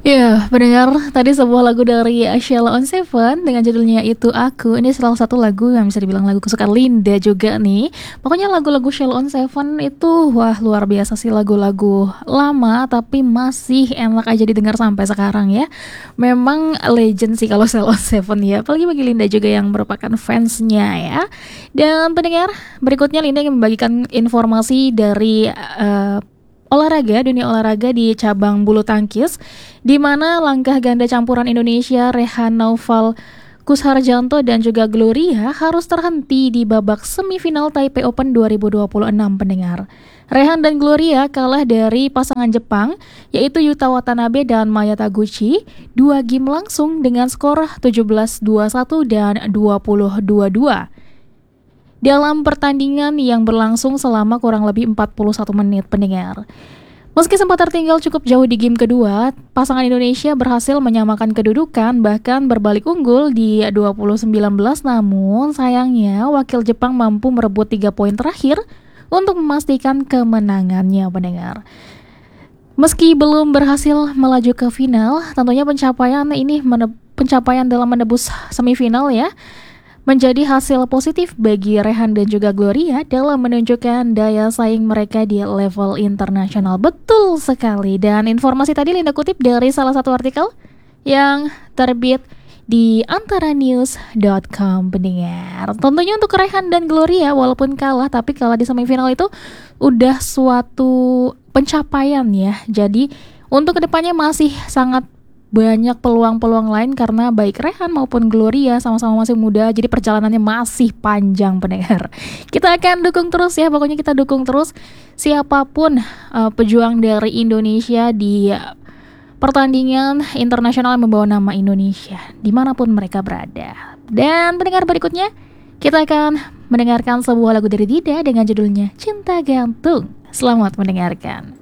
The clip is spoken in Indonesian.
Ya, pendengar, tadi sebuah lagu dari Sheila on Seven dengan judulnya Itu Aku. Ini salah satu lagu yang bisa dibilang lagu kesukaan Linda juga nih. Pokoknya lagu-lagu Sheila on Seven itu wah luar biasa sih, lagu-lagu lama tapi masih enak aja didengar sampai sekarang ya. Memang legend sih kalau Sheila on Seven ya, apalagi bagi Linda juga yang merupakan fansnya ya. Dan pendengar, berikutnya Linda ingin membagikan informasi dari dunia olahraga di cabang bulu tangkis, di mana langkah ganda campuran Indonesia Rehan Naufal Kusharjanto dan juga Gloria harus terhenti di babak semifinal Taipei Open 2026 pendengar. Rehan dan Gloria kalah dari pasangan Jepang yaitu Yuta Watanabe dan Maya Taguchi 2 game langsung dengan skor 17-21 dan 20-22 dalam pertandingan yang berlangsung selama kurang lebih 41 menit pendengar. Meski sempat tertinggal cukup jauh di game kedua, pasangan Indonesia berhasil menyamakan kedudukan bahkan berbalik unggul di 2019, namun sayangnya wakil Jepang mampu merebut 3 poin terakhir untuk memastikan kemenangannya pendengar. Meski belum berhasil melaju ke final, tentunya pencapaian dalam menebus semifinal ya menjadi hasil positif bagi Rehan dan juga Gloria dalam menunjukkan daya saing mereka di level internasional. Betul sekali. Dan informasi tadi Linda kutip dari salah satu artikel yang terbit di antaranews.com pendengar. Tentunya untuk Rehan dan Gloria walaupun kalah, tapi kalah di semifinal itu udah suatu pencapaian ya. Jadi untuk kedepannya masih sangat banyak peluang-peluang lain karena baik Rehan maupun Gloria sama-sama masih muda, jadi perjalanannya masih panjang pendengar. Kita akan dukung terus ya, pokoknya kita dukung terus siapapun pejuang dari Indonesia di pertandingan internasional yang membawa nama Indonesia dimanapun mereka berada. Dan pendengar, berikutnya kita akan mendengarkan sebuah lagu dari Dida dengan judulnya Cinta Gantung. Selamat mendengarkan.